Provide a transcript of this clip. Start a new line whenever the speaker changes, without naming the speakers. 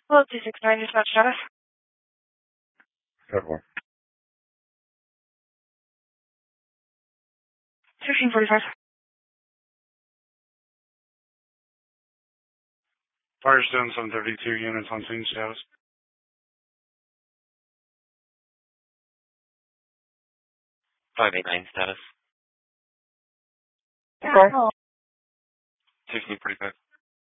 Hello, 269 dispatch status.
Good one.
1645.
Firestone 732 units on scene status.
589 status.
Yeah, hello.
1645.